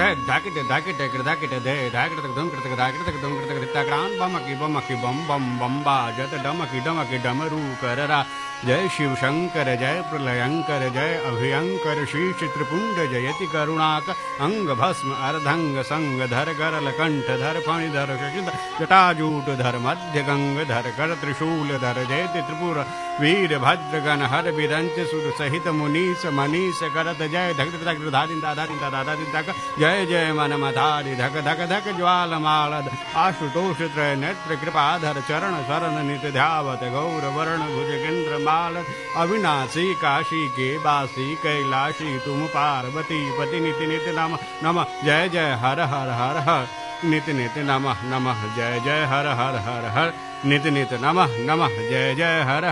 धाकिट धाकिट धाकिट दे धाकिट दम करते धाकिट दम करते तकरान बम की बम बम्बा जत डम की डमरू कररा जय शिव शंकर जय प्रलयंकर जय अभयंकर शीश त्रिपुंड जयति करुणाक अंग भस्म अर्धंग संग धर गरल कंठ धर फणि धर शशिधर जटाजूट धर मध्य गंग धर कर त्रिशूल धर जयति त्रिपुर वीर भद्रगण हर बिरंच सुर सहित मुनीस मनीष करत जय धक धक धारिंदा धारिंदा धारिंदा जय जय मन मधारि धक धक धक ज्वाल माल आशुतोष त्रय नेत्र कृपाधर चरण शरण नित ध्यावत गौर वर्ण भुजगेंद्र माल अविनाशी काशी के बासी कैलाशी तुम पार्वती पति निति नित नम नम जय जय हर हर हर हर नित नित नमः नमः जय जय हर हर हर हर नित नित नमः नमः जय जय हर